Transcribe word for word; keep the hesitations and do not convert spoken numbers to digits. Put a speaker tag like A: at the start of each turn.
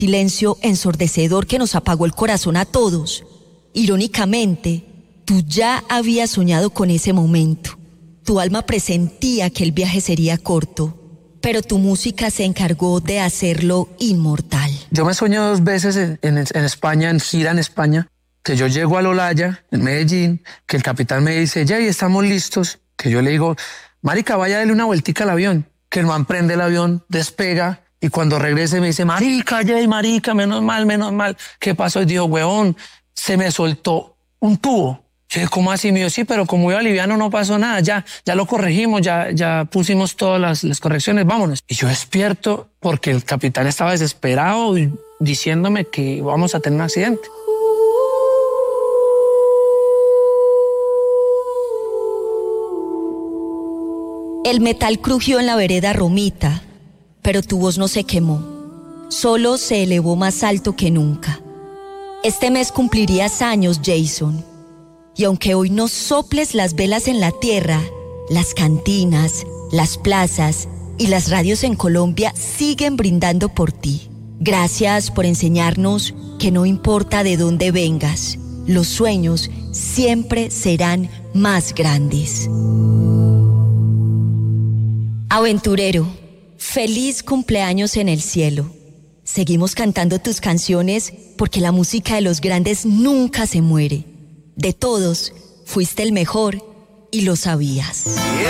A: Silencio ensordecedor que nos apagó el corazón a todos. Irónicamente, tú ya habías soñado con ese momento. Tu alma presentía que el viaje sería corto, pero tu música se encargó de hacerlo inmortal.
B: Yo me sueño dos veces en, en, en España, en gira en España, que yo llego al Olaya, en Medellín, que el capitán me dice, ya, estamos listos. Que yo le digo, marica, vaya a darle una vueltica al avión. Que el man prende el avión, despega, y cuando regrese me dice, marica, Jay, marica, menos mal, menos mal. ¿Qué pasó? Y dijo, huevón, se me soltó un tubo. Yo dije, ¿cómo así? Me dijo, sí, pero como iba liviano no pasó nada, ya, ya lo corregimos, ya, ya pusimos todas las, las correcciones, vámonos. Y yo despierto porque el capitán estaba desesperado diciéndome que íbamos a tener un accidente.
A: El metal crujió en la vereda Romita, pero tu voz no se quemó, solo se elevó más alto que nunca. Este mes cumplirías años, Jason, y aunque hoy no soples las velas en la tierra, las cantinas, las plazas y las radios en Colombia siguen brindando por ti. Gracias por enseñarnos que no importa de dónde vengas, los sueños siempre serán más grandes. Aventurero, feliz cumpleaños en el cielo. Seguimos cantando tus canciones porque la música de los grandes nunca se muere. De todos, fuiste el mejor y lo sabías.